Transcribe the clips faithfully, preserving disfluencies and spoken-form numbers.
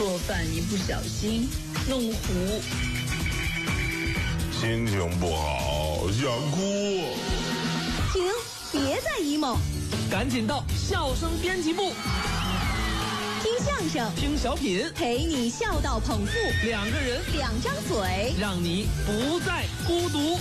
做饭一不小心弄糊， 心情不好想哭。 停，别再 emo， 赶紧到笑声编辑部， 听相声， 听小品， 陪你笑到捧腹， 两个人， 两张嘴， 让你不再孤独。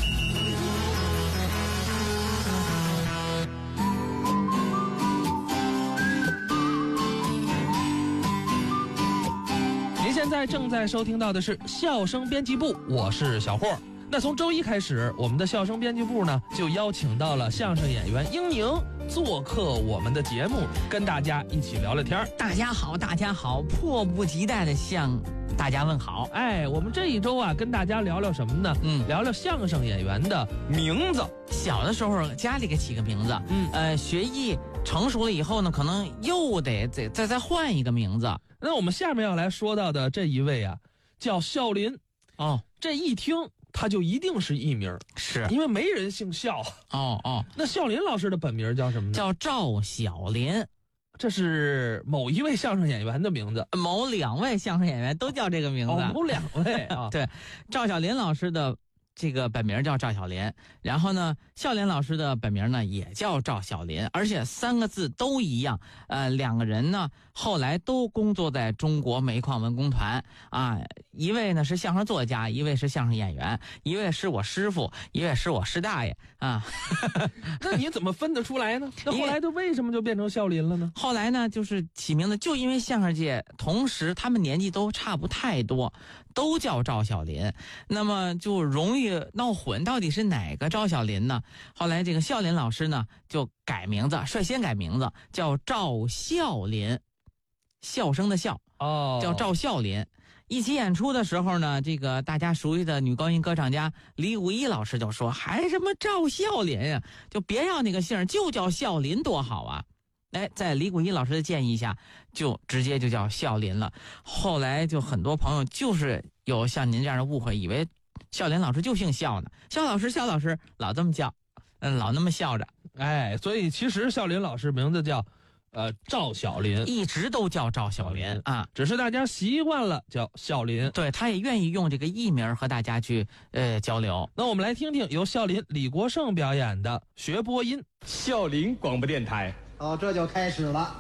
您现在正在收听到的是笑声编辑部，我是小霍。那从周一开始，我们的笑声编辑部呢就邀请到了相声演员英宁做客我们的节目，跟大家一起聊聊天。 大家好，大家好，迫不及待的向大家问好。 哎，我们这一周啊，跟大家聊聊什么呢？嗯，聊聊相声演员的名字。 小的时候家里给起个名字，嗯，呃，学艺成熟了以后呢，可能又得再再再换一个名字。 那我们下面要来说到的这一位啊，叫孝林。 哦， 这一听他就一定是艺名， 是因为没人姓孝。 哦哦， 那孝林老师的本名叫什么呢？ 叫赵小林。 这是某一位相声演员的名字， 某两位相声演员都叫这个名字。 哦，某两位啊。 对，赵小林老师的这个本名叫赵小林，然后呢，孝林老师的本名呢也叫赵小林，而且三个字都一样。呃，两个人呢后来都工作在中国煤矿文工团啊，一位呢是相声作家，一位是相声演员，一位是我师傅，一位是我师大爷啊。 那你怎么分得出来呢？那后来他为什么就变成孝林了呢？ 后来呢，就是起名字，就因为相声界同时他们年纪都差不太多，都叫赵小林，那么就容易闹混，到底是哪个赵小林呢？后来这个孝林老师呢就改名字，率先改名字叫赵孝林，笑声的笑， 哦， 叫赵孝林。一起演出的时候呢，这个大家熟悉的女高音歌唱家李谷一老师就说，还什么赵孝林呀、啊，就别要那个姓，就叫孝林多好啊。哎，在李谷一老师的建议下，就直接就叫孝林了。后来就很多朋友就是有像您这样的误会，以为孝林老师就姓孝呢，孝老师孝老师老这么叫，嗯，老那么笑着。 哎，所以其实孝林老师名字叫呃赵小林， 一直都叫赵小林啊， 只是大家习惯了叫孝林。 对，他也愿意用这个艺名和大家去呃交流。 那我们来听听由孝林李国盛表演的学播音。 孝林广播电台。 哦，这就开始了。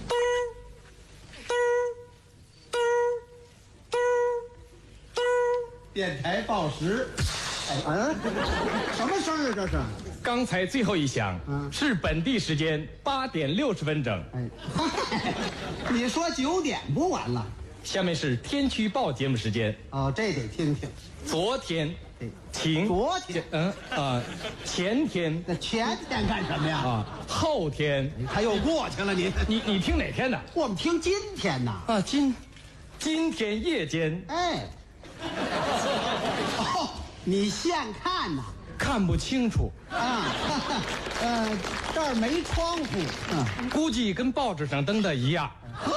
电台报时。哎，嗯，什么声儿这是？ 刚才最后一响，嗯，是本地时间八点六十分整。 哎，你说九点不完了？ 下面是天气预报节目时间。 哦，这得听听。 昨天晴， 昨天， 嗯啊、呃，前天， 那前天干什么呀？ 啊，后天， 他又过去了。你你你听哪天的？ 我们听今天呐。 啊，今今天夜间， 哎，哦，你现看呐？ 看不清楚啊，呃，这儿没窗户， 嗯，估计跟报纸上登的一样。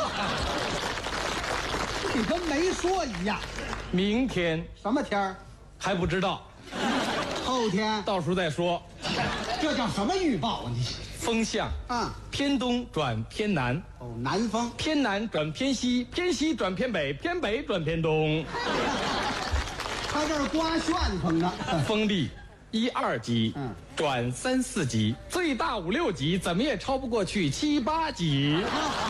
你跟没说一样。 明天什么天儿？ 还不知道。 后天到时候再说。 这叫什么预报啊？你风向啊，偏东转偏南。 哦，南风。 偏南转偏西，偏西转偏北，偏北转偏东。 他这儿刮旋风呢。 风力一二级，嗯，转三四级，最大五六级，怎么也超不过去七八级。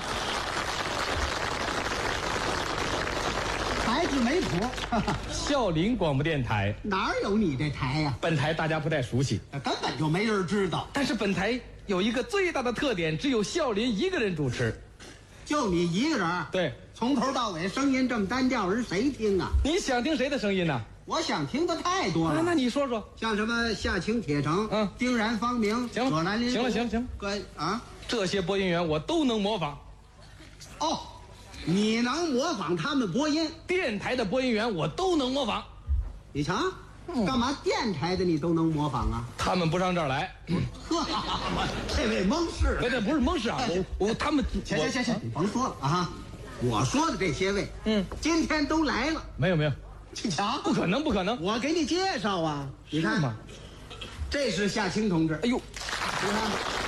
还是没谱。 孝林广播电台哪儿有你这台呀、啊？ 本台大家不太熟悉， 根本就没人知道。 但是本台有一个最大的特点，只有孝林一个人主持， 就你一个人。 对， 从头到尾声音这么单调，人谁听啊？ 你想听谁的声音呢？ 我想听的太多了。 啊、那你说说， 像什么夏青铁城，嗯，丁然方明， 行了， 兰林， 行了，行了，行了， 哥啊， 这些播音员我都能模仿。 哦，你能模仿他们播音？ 电台的播音员我都能模仿。 你瞧，嗯、干嘛电台的你都能模仿啊？ 他们不上这儿来。 呵，这位蒙氏， 这不是蒙氏啊，我我他们， 行行行行，你甭说了啊，我说的这些位，嗯，今天都来了。 没有没有。 去瞧， 不可能，不可能！ 我给你介绍啊，你看，这是夏青同志。 哎呦， 你看。